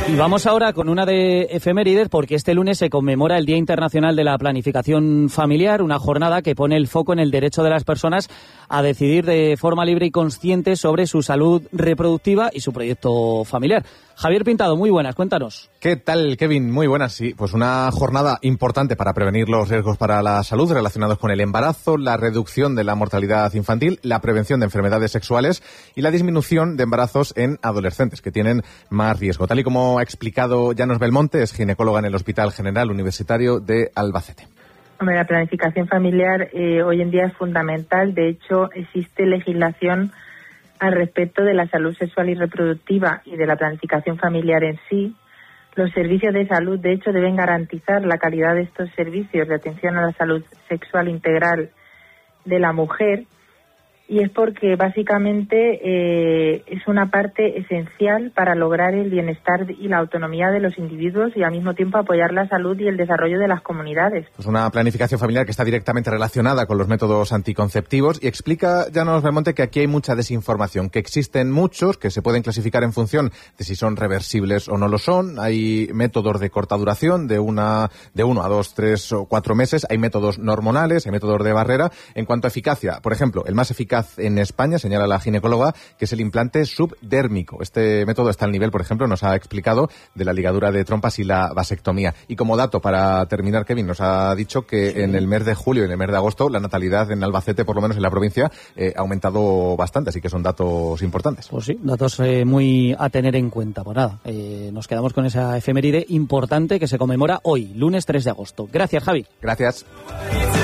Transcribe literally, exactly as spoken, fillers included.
Y vamos ahora con una de efemérides, porque este lunes se conmemora el Día Internacional de la Planificación Familiar, una jornada que pone el foco en el derecho de las personas a decidir de forma libre y consciente sobre su salud reproductiva y su proyecto familiar. Javier Pintado, muy buenas, cuéntanos. ¿Qué tal, Kevin? Muy buenas, sí. Pues una jornada importante para prevenir los riesgos para la salud relacionados con el embarazo, la reducción de la mortalidad infantil, la prevención de enfermedades sexuales y la disminución de embarazos en adolescentes que tienen más riesgo. Tal y como ha explicado Llanos Belmonte, es ginecóloga en el Hospital General Universitario de Albacete. Hombre, la planificación familiar eh, hoy en día es fundamental. De hecho, existe legislación al respecto de la salud sexual y reproductiva y de la planificación familiar en sí. Los servicios de salud, de hecho, deben garantizar la calidad de estos servicios de atención a la salud sexual integral de la mujer, y es porque básicamente eh, es una parte esencial para lograr el bienestar y la autonomía de los individuos y al mismo tiempo apoyar la salud y el desarrollo de las comunidades. Pues una planificación familiar que está directamente relacionada con los métodos anticonceptivos, y explica Llanos Belmonte que aquí hay mucha desinformación, que existen muchos que se pueden clasificar en función de si son reversibles o no lo son. Hay métodos de corta duración, de una de uno a dos, tres o cuatro meses. Hay métodos no hormonales, hay métodos de barrera. En cuanto a eficacia, por ejemplo, el más eficaz en España, señala la ginecóloga, que es el implante subdérmico. Este método está al nivel, por ejemplo, nos ha explicado, de la ligadura de trompas y la vasectomía. Y como dato, para terminar, Kevin, nos ha dicho que sí, en el mes de julio y en el mes de agosto la natalidad en Albacete, por lo menos en la provincia, eh, ha aumentado bastante, así que son datos importantes. Pues sí, datos eh, muy a tener en cuenta. Pues nada, eh, nos quedamos con esa efeméride importante que se conmemora hoy, lunes tres de agosto. Gracias, Javi. Gracias.